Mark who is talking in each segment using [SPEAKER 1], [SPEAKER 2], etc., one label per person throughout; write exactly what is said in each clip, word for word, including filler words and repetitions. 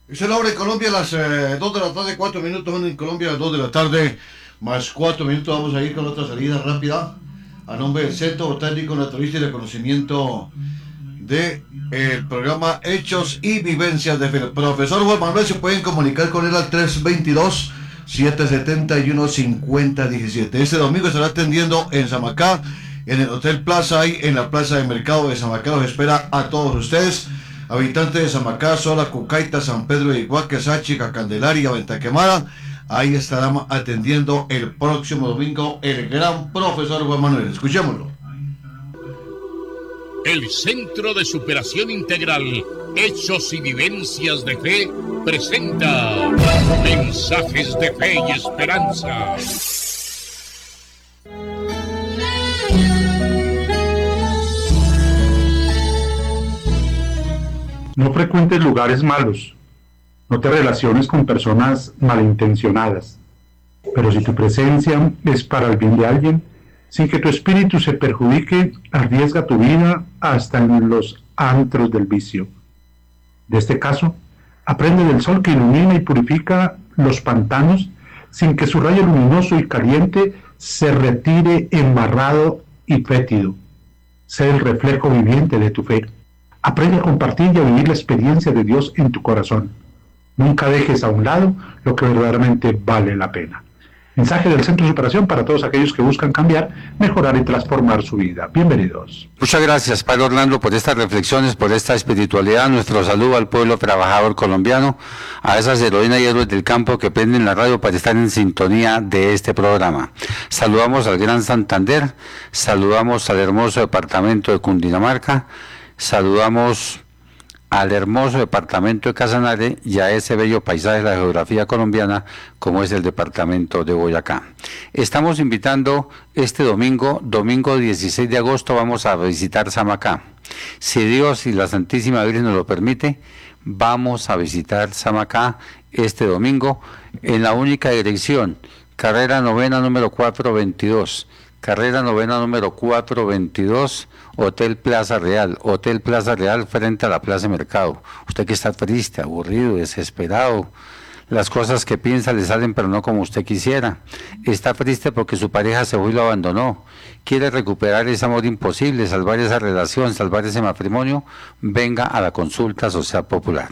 [SPEAKER 1] Es la hora en Colombia, las eh, dos de la tarde, cuatro minutos, una en Colombia, las dos de la tarde, más cuatro minutos. Vamos a ir con otra salida rápida. A nombre del Centro Técnico Naturalista y de Conocimiento de eh, el programa Hechos y Vivencias de Fe. Profesor Juan Manuel, se pueden comunicar con él al tres dos dos, siete siete uno, cinco cero uno siete. Este domingo estará atendiendo en Samacá, en el Hotel Plaza y en la Plaza de Mercado de Samacá. Los espera a todos ustedes, habitantes de Samacá, Sola, Cucaita, San Pedro de Iguaque, Sáchica, Candelaria, Venta Quemada. Ahí estará atendiendo el próximo domingo el gran profesor Juan Manuel. Escuchémoslo.
[SPEAKER 2] El Centro de Superación Integral, Hechos y Vivencias de Fe, presenta Mensajes de Fe y Esperanza.
[SPEAKER 3] No frecuentes lugares malos. No te relaciones con personas malintencionadas. Pero si tu presencia es para el bien de alguien, sin que tu espíritu se perjudique, arriesga tu vida hasta en los antros del vicio. De este caso, aprende del sol que ilumina y purifica los pantanos, sin que su rayo luminoso y caliente se retire embarrado y fétido. Sé el reflejo viviente de tu fe. Aprende a compartir y a vivir la experiencia de Dios en tu corazón. Nunca dejes a un lado lo que verdaderamente vale la pena. Mensaje del Centro de Superación para todos aquellos que buscan cambiar, mejorar y transformar su vida. Bienvenidos.
[SPEAKER 4] Muchas gracias, Padre Orlando, por estas reflexiones, por esta espiritualidad. Nuestro saludo al pueblo trabajador colombiano, a esas heroínas y héroes del campo que prenden la radio para estar en sintonía de este programa. Saludamos al Gran Santander, saludamos al hermoso departamento de Cundinamarca, saludamos al hermoso departamento de Casanare y a ese bello paisaje de la geografía colombiana como es el departamento de Boyacá. Estamos invitando este domingo, domingo dieciséis de agosto, vamos a visitar Samacá. Si Dios y la Santísima Virgen nos lo permite, vamos a visitar Samacá este domingo en la única dirección, carrera novena número cuatrocientos veintidós. Carrera novena número cuatrocientos veintidós, Hotel Plaza Real, Hotel Plaza Real frente a la Plaza Mercado. Usted que está triste, aburrido, desesperado, las cosas que piensa le salen pero no como usted quisiera. Está triste porque su pareja se fue y lo abandonó. Quiere recuperar ese amor imposible, salvar esa relación, salvar ese matrimonio. Venga a la consulta social popular.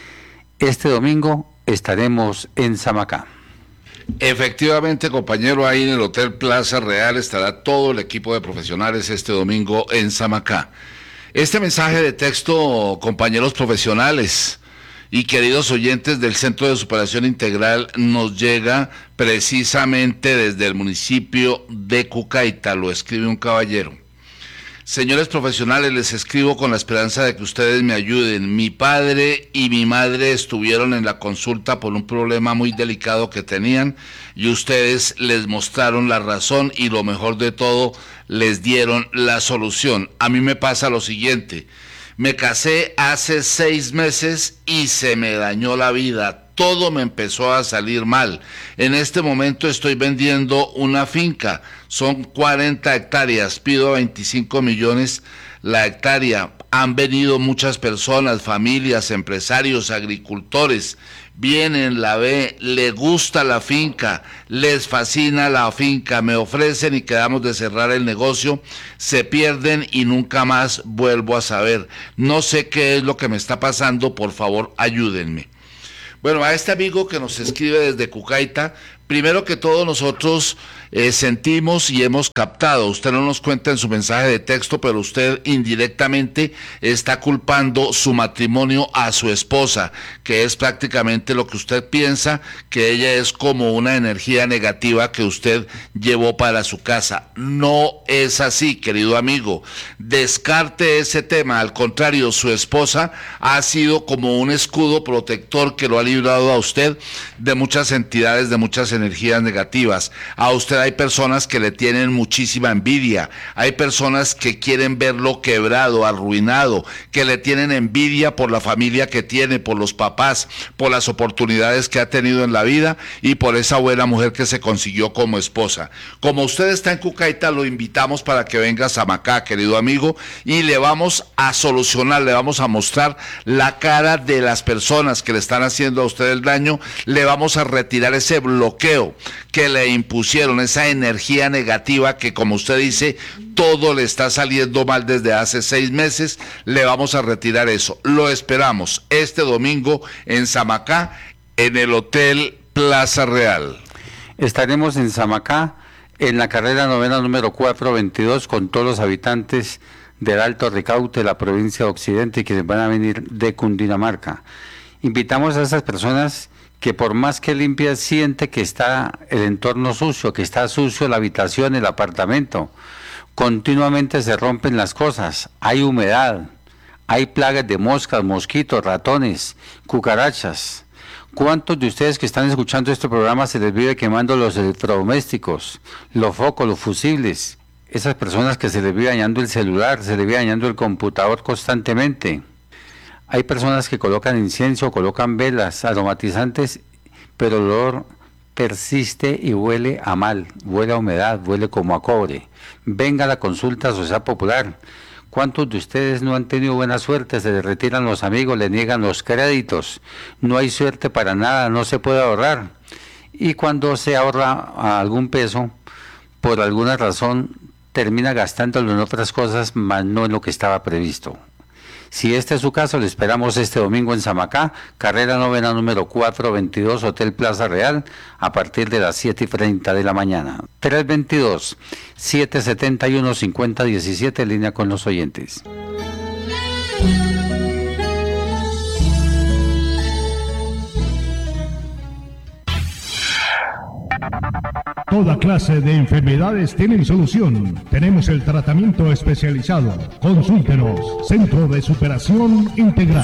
[SPEAKER 4] Este domingo estaremos en Samacá.
[SPEAKER 5] Efectivamente, compañero, ahí en el Hotel Plaza Real estará todo el equipo de profesionales este domingo en Samacá. Este mensaje de texto, compañeros profesionales y queridos oyentes del Centro de Superación Integral, nos llega precisamente desde el municipio de Cucaita. Lo escribe un caballero. Señores profesionales, les escribo con la esperanza de que ustedes me ayuden. Mi padre y mi madre estuvieron en la consulta por un problema muy delicado que tenían y ustedes les mostraron la razón y lo mejor de todo, les dieron la solución. A mí me pasa lo siguiente, me casé hace seis meses y se me dañó la vida. Todo me empezó a salir mal. En este momento estoy vendiendo una finca. Son cuarenta hectáreas. Pido veinticinco millones la hectárea. Han venido muchas personas, familias, empresarios, agricultores. Vienen, la ven, les gusta la finca, les fascina la finca, me ofrecen y quedamos de cerrar el negocio, se pierden y nunca más vuelvo a saber. No sé qué es lo que me está pasando, por favor, ayúdenme. Bueno, a este amigo que nos escribe desde Cucaita, primero que todo nosotros eh, sentimos y hemos captado, usted no nos cuenta en su mensaje de texto, pero usted indirectamente está culpando su matrimonio a su esposa, que es prácticamente lo que usted piensa, que ella es como una energía negativa que usted llevó para su casa. No es así, querido amigo, descarte ese tema, al contrario, su esposa ha sido como un escudo protector que lo ha librado a usted de muchas entidades, de muchas energías energías negativas. A usted hay personas que le tienen muchísima envidia, hay personas que quieren verlo quebrado, arruinado, que le tienen envidia por la familia que tiene, por los papás, por las oportunidades que ha tenido en la vida y por esa buena mujer que se consiguió como esposa. Como usted está en Cucaita, lo invitamos para que venga a Samacá, querido amigo, y le vamos a solucionar, le vamos a mostrar la cara de las personas que le están haciendo a usted el daño, le vamos a retirar ese bloqueo que le impusieron, esa energía negativa que, como usted dice, todo le está saliendo mal desde hace seis meses, le vamos a retirar eso. Lo esperamos este domingo en Samacá, en el Hotel Plaza Real.
[SPEAKER 4] Estaremos en Samacá, en la carrera novena número cuatrocientos veintidós, con todos los habitantes del Alto Ricaute, la provincia de Occidente, que van a venir de Cundinamarca. Invitamos a esas personas que por más que limpias siente que está el entorno sucio, que está sucio la habitación, el apartamento. Continuamente se rompen las cosas, hay humedad, hay plagas de moscas, mosquitos, ratones, cucarachas. ¿Cuántos de ustedes que están escuchando este programa se les vive quemando los electrodomésticos, los focos, los fusibles? Esas personas que se les vive dañando el celular, se les vive dañando el computador constantemente. Hay personas que colocan incienso, colocan velas aromatizantes, pero el olor persiste y huele a mal, huele a humedad, huele como a cobre. Venga a la consulta Sociedad Popular. ¿Cuántos de ustedes no han tenido buena suerte? Se les retiran los amigos, le niegan los créditos, no hay suerte para nada, no se puede ahorrar. Y cuando se ahorra algún peso, por alguna razón, termina gastándolo en otras cosas, más no en lo que estaba previsto. Si este es su caso, le esperamos este domingo en Samacá, carrera novena número cuatrocientos veintidós, Hotel Plaza Real, a partir de las siete y treinta de la mañana. tres veintidós, siete setenta y uno, cincuenta diecisiete, en línea con los oyentes.
[SPEAKER 6] Toda clase de enfermedades tienen solución. Tenemos el tratamiento especializado. Consúltenos. Centro de Superación Integral.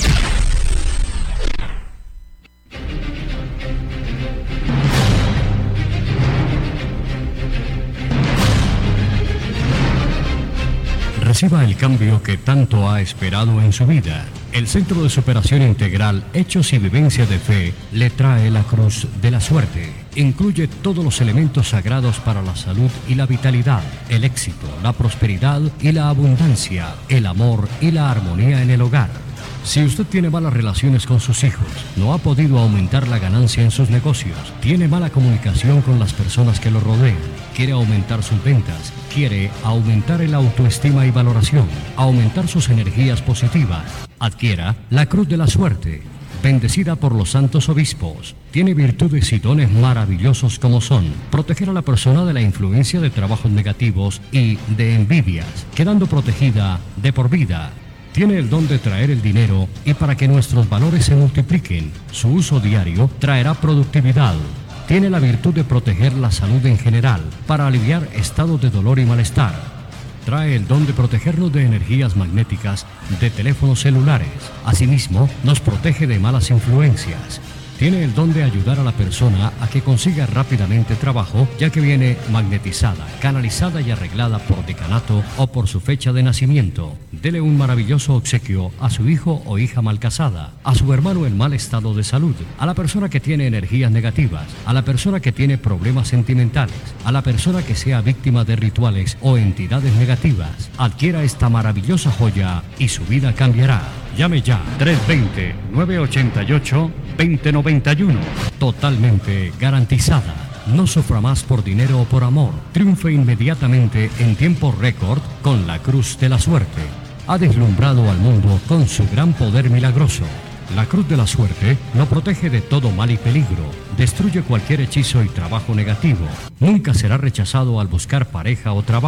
[SPEAKER 6] Reciba el cambio que tanto ha esperado en su vida. El Centro de Superación Integral Hechos y Vivencias de Fe le trae la Cruz de la Suerte. Incluye todos los elementos sagrados para la salud y la vitalidad, el éxito, la prosperidad y la abundancia, el amor y la armonía en el hogar. Si usted tiene malas relaciones con sus hijos, no ha podido aumentar la ganancia en sus negocios, tiene mala comunicación con las personas que lo rodean, quiere aumentar sus ventas, quiere aumentar el autoestima y valoración, aumentar sus energías positivas, adquiera la Cruz de la Suerte, bendecida por los santos obispos. Tiene virtudes y dones maravillosos como son proteger a la persona de la influencia de trabajos negativos y de envidias, quedando protegida de por vida. Tiene el don de traer el dinero y para que nuestros valores se multipliquen, su uso diario traerá productividad. Tiene la virtud de proteger la salud en general para aliviar estados de dolor y malestar. Trae el don de protegernos de energías magnéticas de teléfonos celulares. Asimismo, nos protege de malas influencias. Tiene el don de ayudar a la persona a que consiga rápidamente trabajo, ya que viene magnetizada, canalizada y arreglada por decanato o por su fecha de nacimiento. Dele un maravilloso obsequio a su hijo o hija mal casada, a su hermano en mal estado de salud, a la persona que tiene energías negativas, a la persona que tiene problemas sentimentales, a la persona que sea víctima de rituales o entidades negativas. Adquiera esta maravillosa joya y su vida cambiará. Llame ya, tres dos cero, nueve ocho ocho, dos cero nueve uno. Totalmente garantizada. No sufra más por dinero o por amor. Triunfe inmediatamente en tiempo récord con la Cruz de la Suerte. Ha deslumbrado al mundo con su gran poder milagroso. La Cruz de la Suerte lo protege de todo mal y peligro. Destruye cualquier hechizo y trabajo negativo. Nunca será rechazado al buscar pareja o trabajo.